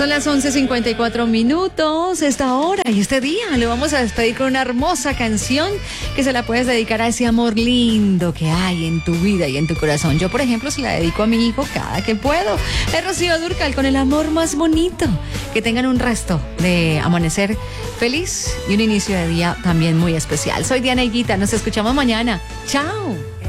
Son las 11:54. Esta hora y este día lo vamos a despedir con una hermosa canción que se la puedes dedicar a ese amor lindo que hay en tu vida y en tu corazón. Yo, por ejemplo, se la dedico a mi hijo cada que puedo. Es Rocío Dúrcal con el amor más bonito. Que tengan un resto de amanecer feliz y un inicio de día también muy especial. Soy Diana Higuita, nos escuchamos mañana. Chao.